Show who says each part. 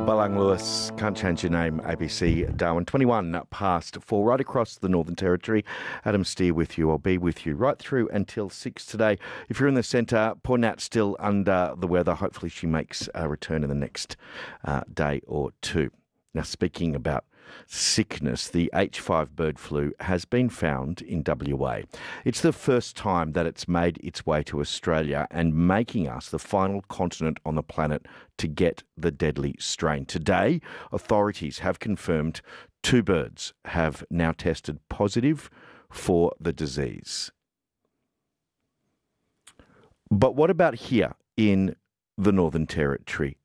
Speaker 1: Balang Lewis, Can't Change Your Name, ABC Darwin. 21 past 4, right across the Northern Territory. Adam Steer with you. I'll be with you right through until 6 today. If you're in the centre, poor Nat's still under the weather. Hopefully she makes a return in the next day or two. Now, speaking about sickness, the H5 bird flu has been found in WA. It's the first time that it's made its way to Australia and making us the final continent on the planet to get the deadly strain. Today, authorities have confirmed 2 birds have now tested positive for the disease. But what about here in the Northern Territory?